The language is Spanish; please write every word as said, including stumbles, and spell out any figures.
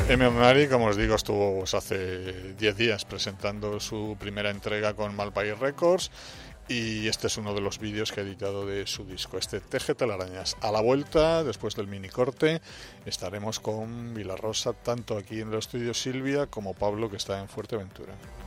Ennio Morricone, como os digo, estuvo pues, hace diez días presentando su primera entrega con Malpaís Records y este es uno de los vídeos que ha editado de su disco, este Teje telarañas. A la vuelta, después del mini corte, estaremos con Vilarrosa, tanto aquí en el estudio Silvia como Pablo, que está en Fuerteventura.